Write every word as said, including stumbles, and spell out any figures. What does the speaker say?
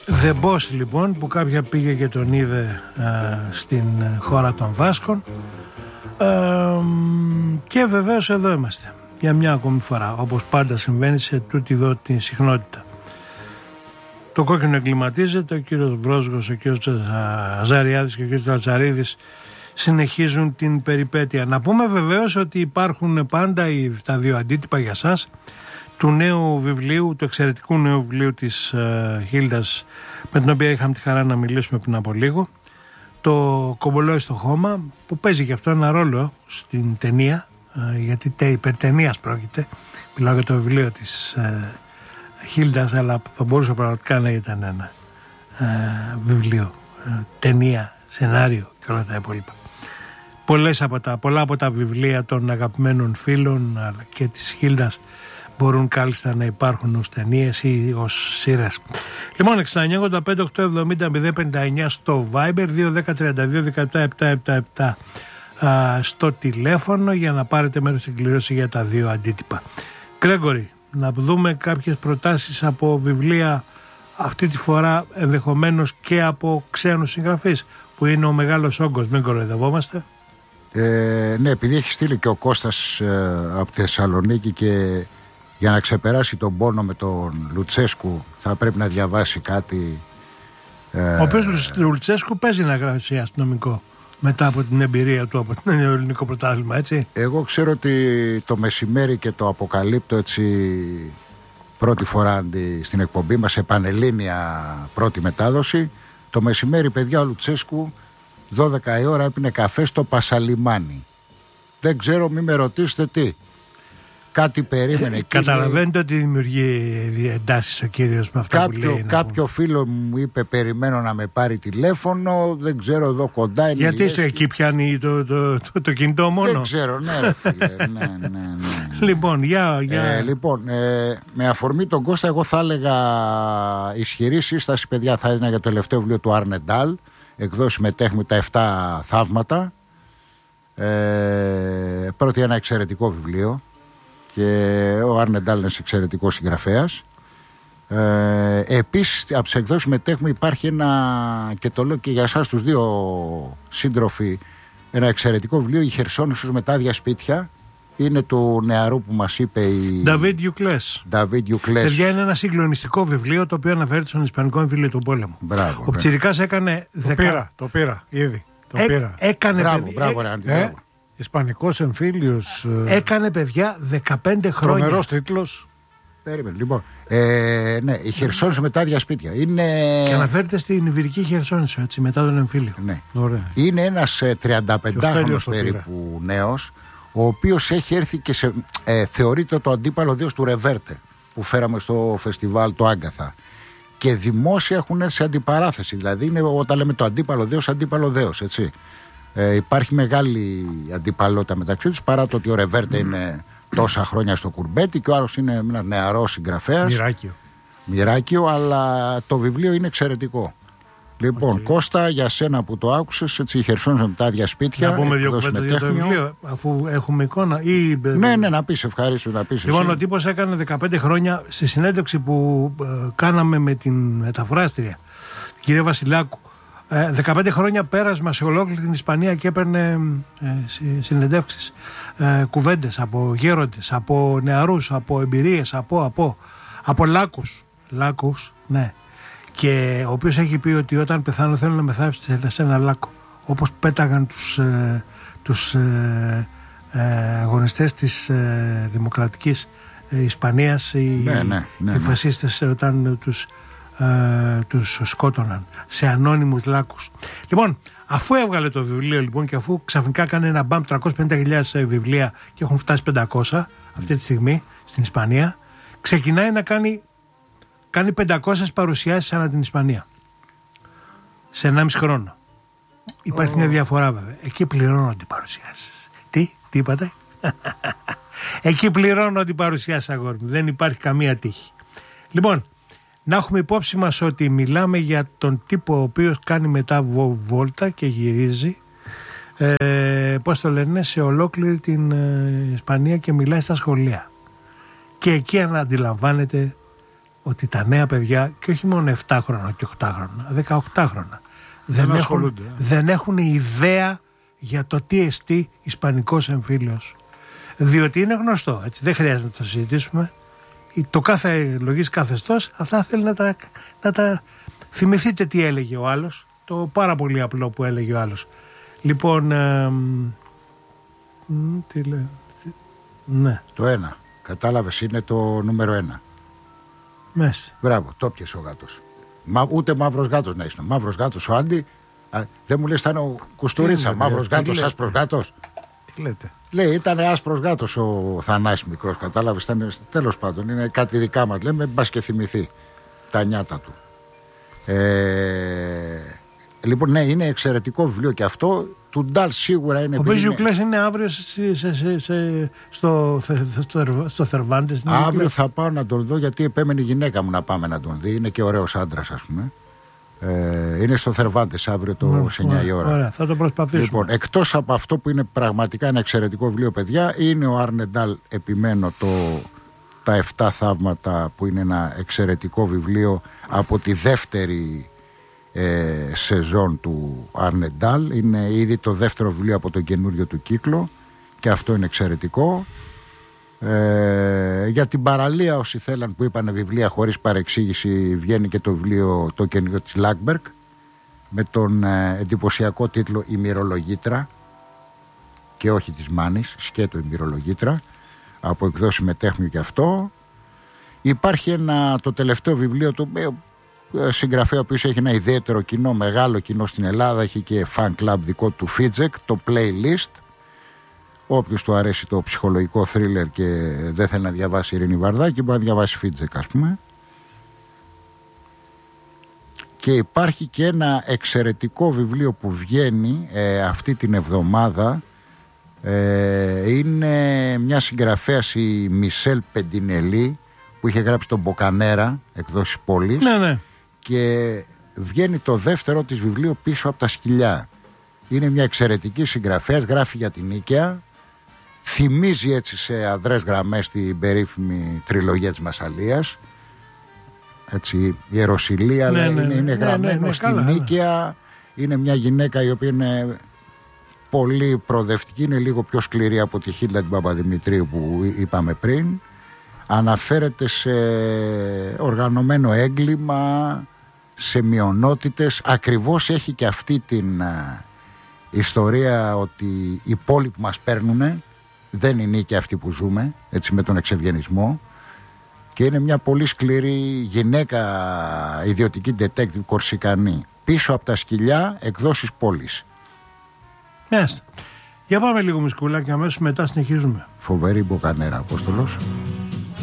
The Boss λοιπόν, που κάποια πήγε και τον είδε α, στην χώρα των Βάσκων, α, και βεβαίως εδώ είμαστε για μια ακόμη φορά, όπως πάντα συμβαίνει σε τούτη εδώ την συχνότητα. Το κόκκινο εγκληματίζεται, ο κύριος Βρόσγος, ο κύριος Αζαριάδης και ο κύριος Λατσαρίδης συνεχίζουν την περιπέτεια. Να πούμε βεβαίως ότι υπάρχουν πάντα τα δύο αντίτυπα για σας του νέου βιβλίου, του εξαιρετικού νέου βιβλίου της uh, Χίλντας, με την οποία είχαμε τη χαρά να μιλήσουμε πριν από λίγο, το Κομπολόι στο χώμα, που παίζει και αυτό ένα ρόλο στην ταινία, uh, γιατί τε, περί ταινίας πρόκειται. Μιλάω για το βιβλίο της uh, Χίλντας, αλλά θα μπορούσε πραγματικά να ήταν ένα uh, βιβλίο, uh, ταινία, σενάριο και όλα τα υπόλοιπα. Πολλές από τα, πολλά από τα βιβλία των αγαπημένων φίλων αλλά και της Χίλντας μπορούν κάλλιστα να υπάρχουν ως ταινίες ή ως σειρές. Λοιπόν, εξήντα εννιά ογδόντα πέντε οκτακόσια εβδομήντα μηδέν πενήντα εννιά στο Viber, δύο δέκα τριάντα δύο δεκαεπτά εβδομήντα επτά στο τηλέφωνο για να πάρετε μέρος στην κληρώση για τα δύο αντίτυπα. Γκρέγκορη, να δούμε κάποιες προτάσεις από βιβλία, αυτή τη φορά ενδεχομένως και από ξένους συγγραφείς, που είναι ο μεγάλος όγκος, μην κοροϊδευόμαστε. Ε, ναι, επειδή έχει στείλει και ο Κώστας ε, από τη Θεσσαλονίκη και για να ξεπεράσει τον πόνο με τον Λουτσέσκου θα πρέπει να διαβάσει κάτι. Ε, ο οποίος Λουτσέσκου παίζει να γράψει αστυνομικό μετά από την εμπειρία του από το ελληνικό πρωτάθλημα, έτσι. Εγώ ξέρω ότι το μεσημέρι και το αποκαλύπτω έτσι πρώτη φορά στην εκπομπή μας, σε πανελλήνια πρώτη μετάδοση. Το μεσημέρι, παιδιά, ο Λουτσέσκου δώδεκα η ώρα έπινε καφέ στο Πασαλιμάνι. Δεν ξέρω, μη με ρωτήσετε τι. Κάτι περίμενε. Ε, καταλαβαίνετε ότι δημιουργεί εντάσεις ο κύριος με αυτά κάποιο, που λέει. Κάποιο φίλο μου είπε περιμένω να με πάρει τηλέφωνο. Δεν ξέρω, εδώ κοντά είναι. Γιατί είσαι εκεί, πιάνει το, το, το, το κινητό μόνο. Δεν ξέρω, ναι ρε φίλε. ναι, ναι, ναι, ναι. Λοιπόν, για, για... Ε, λοιπόν ε, με αφορμή τον Κώστα, εγώ θα έλεγα ισχυρή σύσταση, παιδιά, θα έδινα για το τελευταίο βιβλίο του Άρνε Ντάλ, εκδόση Μετέχμου, τα επτά θαύματα. ε, Πρώτη, ένα εξαιρετικό βιβλίο. Και ο Άρνε Ντάλ είναι εξαιρετικός συγγραφέας. Ε, επίσης από τις εκδόσεις Μετέχμου υπάρχει ένα, και το λέω και για εσάς τους δύο σύντροφοι, ένα εξαιρετικό βιβλίο, «Η Χερσόνησος με τα άδεια σπίτια». Είναι του νεαρού που μας είπε η Νταβίντ Ιουκλές. Νταβίντ Ιουκλές. Παιδιά, είναι ένα συγκλονιστικό βιβλίο το οποίο αναφέρεται στον Ισπανικό εμφύλιο του πόλεμου. Μπράβο, ο Πτσιρικάς έκανε Το δεκα... πήρα, το πήρα ήδη. Το Έ, πήρα. Έκανε Μπράβο, παιδι... μπράβο, Έ... ρε, Άντι, Ε, μπράβο. Ισπανικός εμφύλιος. Έκανε, παιδιά, δεκαπέντε χρόνια. Τρομερός τίτλος. Περίμενε, λοιπόν. Ε, ναι, η Χερσόνησο με τα άδεια σπίτια. Είναι... Και αναφέρεται στην Ιβηρική Χερσόνησο, έτσι, μετά τον εμφύλιο. Ναι. Ωραία. Είναι ένας ε, τριανταπεντάχρονος περίπου νέος, ο οποίος έχει έρθει και σε, ε, θεωρείται το αντίπαλο δέος του Ρεβέρτε που φέραμε στο φεστιβάλ το Άγκαθα. Και δημόσια έχουν έρθει σε αντιπαράθεση. Δηλαδή είναι όταν λέμε το αντίπαλο δέος, αντίπαλο δέος, έτσι. Ε, υπάρχει μεγάλη αντιπαλότητα μεταξύ τους, παρά το ότι ο Ρεβέρτε mm. είναι τόσα χρόνια στο κουρμπέτι και ο άλλος είναι ένα νεαρό συγγραφέας. Μοιράκιο. Μοιράκιο, αλλά το βιβλίο είναι εξαιρετικό. Λοιπόν, okay. Κώστα, για σένα που το άκουσες, έτσι, η Χερσόνησο με τα άδεια σπίτια. Να πούμε δύο κουβέντες για το βιβλίο, αφού έχουμε εικόνα. Ή... Ναι, ναι, να πεις, ευχαρίστω να πεις. Λοιπόν, ο τύπος έκανε δεκαπέντε χρόνια στη συνέντευξη που ε, κάναμε με την μεταφράστρια, την κυρία Βασιλάκου. Ε, δεκαπέντε χρόνια πέρασμα σε ολόκληρη την Ισπανία και έπαιρνε ε, συνεντεύξεις, ε, κουβέντες από γέροντες, από νεαρούς, από εμπειρίες, από, από, από λάκους. Λάκους, ναι. Και ο οποίος έχει πει ότι όταν πεθάνω θέλω να μεθάψει σε ένα λάκκο. Όπως πέταγαν τους, ε, τους ε, ε, αγωνιστές της ε, Δημοκρατικής ε, Ισπανίας οι, ναι, ναι, ναι, οι ναι. φασίστες όταν τους, ε, τους σκότωναν σε ανώνυμους λάκκους. Λοιπόν, αφού έβγαλε το βιβλίο λοιπόν και αφού ξαφνικά κάνει ένα μπαμ τριακόσιες πενήντα χιλιάδες βιβλία και έχουν φτάσει πεντακόσια αυτή τη στιγμή στην Ισπανία, ξεκινάει να κάνει Κάνει πεντακόσιες παρουσιάσεις ανά την Ισπανία σε ενάμιση χρόνο. Υπάρχει oh. μια διαφορά βέβαια. Εκεί πληρώνονται οι παρουσιάσεις. Τι, τι είπατε? Εκεί πληρώνονται οι παρουσιάσεις, αγόρι μου. Δεν υπάρχει καμία τύχη. Λοιπόν, να έχουμε υπόψη μας ότι μιλάμε για τον τύπο ο οποίος κάνει μετά βόλτα και γυρίζει ε, πώς το λένε, σε ολόκληρη την ε, Ισπανία και μιλάει στα σχολεία. Και εκεί αντιλαμβάνεται ότι τα νέα παιδιά, και όχι μόνο επτά χρόνια και οκτώ χρόνια, δεκαοκτώ χρόνια, δεν, έχουν, δεν έχουν ιδέα για το τι εστί ισπανικός εμφύλιος. Διότι είναι γνωστό, έτσι, δεν χρειάζεται να το συζητήσουμε. Το κάθε λογής καθεστώς, αυτά θέλει να τα, να τα θυμηθείτε τι έλεγε ο άλλος. Το πάρα πολύ απλό που έλεγε ο άλλος. Λοιπόν, ε, τι λέει, ναι. Το ένα. Κατάλαβες, είναι το νούμερο ένα. Μέσα. Μπράβο, το πιες ο γάτος. Μα, ούτε μαύρος γάτος να είσαι. Μαύρος γάτος ο Άντι. Α, δεν μου λες ήταν ο Κουστουρίτσα. Μαύρος γάτος, άσπρος γάτος. Τι λέτε. Λέει, ήταν άσπρος γάτος ο Θανάσης μικρός. Κατάλαβες, ήταν, τέλος πάντων, είναι κάτι δικά μας. Λέμε, μπας και θυμηθεί τα νιάτα του. Ε, λοιπόν, ναι, είναι εξαιρετικό βιβλίο και αυτό. Του Ντάλ σίγουρα είναι. Ο Μπεζιουκλές είναι αύριο σε, σε, σε, σε, στο, στο, στο Θερβάντες. Αύριο θα πάω να τον δω, γιατί επέμενε η γυναίκα μου να πάμε να τον δει. Είναι και ωραίος άντρας, ας πούμε. Ε, είναι στο Θερβάντες αύριο το Ω, σε εννιά η ώρα. Ωραία, θα το προσπαθήσουμε. Λοιπόν, εκτός από αυτό που είναι πραγματικά ένα εξαιρετικό βιβλίο, παιδιά, είναι ο Άρνε Ντάλ, επιμένω, το, τα επτά θαύματα, που είναι ένα εξαιρετικό βιβλίο από τη δεύτερη ε, σεζόν του Άρνε Ντάλ. Είναι ήδη το δεύτερο βιβλίο από τον καινούριο του κύκλο και αυτό είναι εξαιρετικό. Ε, για την παραλία, όσοι θέλαν, που είπανε βιβλία χωρίς παρεξήγηση, βγαίνει και το βιβλίο το καινούριο της Λάκμπεργκ με τον ε, εντυπωσιακό τίτλο «Η Μυρολογήτρα», και όχι της Μάνης, σκέτο «Η Μυρολογήτρα», από εκδόση Μετέχμιο και αυτό. Υπάρχει ένα, το τελευταίο βιβλίο του ε, συγγραφέα, ο οποίος έχει ένα ιδιαίτερο κοινό, μεγάλο κοινό στην Ελλάδα, έχει και fan club δικό του, Φίτζεκ, το Playlist. Όποιος του αρέσει το ψυχολογικό θρίλερ και δεν θέλει να διαβάσει Ειρήνη Βαρδάκη, μπορεί να διαβάσει Φίτζεκ, ας πούμε. Και υπάρχει και ένα εξαιρετικό βιβλίο που βγαίνει ε, αυτή την εβδομάδα. Ε, είναι μια συγγραφέας, η Μισελ Πεντινελή, που είχε γράψει τον Μποκανέρα, εκδόσεις Πόλης. Ναι, ναι. Και βγαίνει το δεύτερο της βιβλίο, «Πίσω από τα σκυλιά». Είναι μια εξαιρετική συγγραφέας, γράφει για την Νίκαια. Θυμίζει έτσι σε αδρές γραμμές την περίφημη τριλογία της Μασσαλίας. Έτσι, η Ιεροσυλία, ναι, αλλά ναι, είναι, είναι ναι, γραμμένο ναι, ναι, στη καλά, Νίκαια. ναι. Είναι μια γυναίκα η οποία είναι πολύ προοδευτική, είναι λίγο πιο σκληρή από τη Χίλτα την Παπαδημητρίου που είπαμε πριν. Αναφέρεται σε οργανωμένο έγκλημα, σε μειονότητες. Ακριβώς έχει και αυτή την α, ιστορία ότι οι πόλοι που μας παίρνουνε δεν είναι και αυτοί που ζούμε, έτσι, με τον εξευγενισμό. Και είναι μια πολύ σκληρή γυναίκα, ιδιωτική detective κορσικανή. «Πίσω από τα σκυλιά», εκδόσεις Πόλης. Ναι, για πάμε λίγο μουσκούλα και αμέσως μετά συνεχίζουμε. Φοβερή Μποκανέρα, Απόστολος.